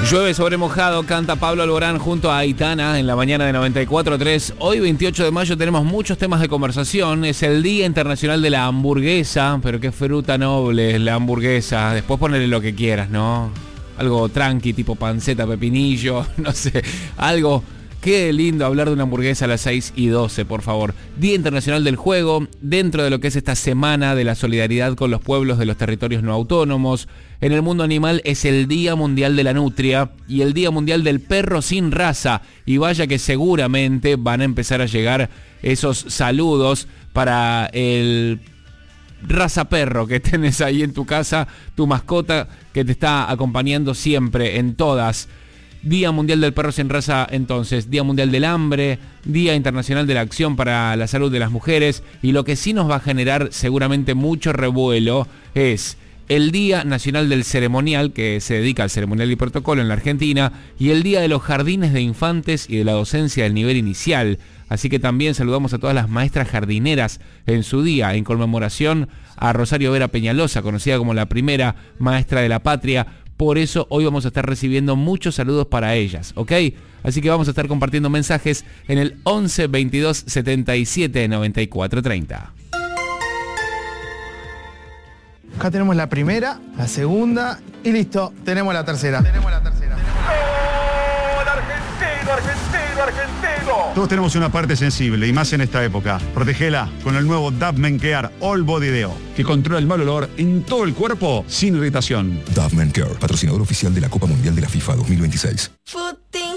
Llueve sobre mojado, canta Pablo Alborán junto a Aitana en la mañana de 94.3. Hoy 28 de mayo tenemos muchos temas de conversación. Es el Día Internacional de la Hamburguesa, pero qué fruta noble es la hamburguesa. Después ponele lo que quieras, ¿no? Algo tranqui, tipo panceta, pepinillo, no sé, algo. Qué lindo hablar de una hamburguesa a las 6:12, por favor. Día Internacional del Juego, dentro de lo que es esta semana de la solidaridad con los pueblos de los territorios no autónomos. En el mundo animal es el Día Mundial de la Nutria y el Día Mundial del Perro sin Raza. Y vaya que seguramente van a empezar a llegar esos saludos para el raza perro que tenés ahí en tu casa, tu mascota que te está acompañando siempre en todas. Día Mundial del Perro sin Raza, entonces, Día Mundial del Hambre, Día Internacional de la Acción para la Salud de las Mujeres, y lo que sí nos va a generar seguramente mucho revuelo es el Día Nacional del Ceremonial, que se dedica al ceremonial y protocolo en la Argentina, y el Día de los Jardines de Infantes y de la Docencia del Nivel Inicial. Así que también saludamos a todas las maestras jardineras en su día, en conmemoración a Rosario Vera Peñalosa, conocida como la primera maestra de la patria. Por eso hoy vamos a estar recibiendo muchos saludos para ellas, ¿ok? Así que vamos a estar compartiendo mensajes en el 11 22 77 94 30. Acá tenemos la primera, la segunda y listo, tenemos la tercera. ¡Gol argentino, argentino, argentino! Todos tenemos una parte sensible y más en esta época. Protégela con el nuevo Dove Men Care All Body Deo, que controla el mal olor en todo el cuerpo sin irritación. Dove Men Care, patrocinador oficial de la Copa Mundial de la FIFA 2026.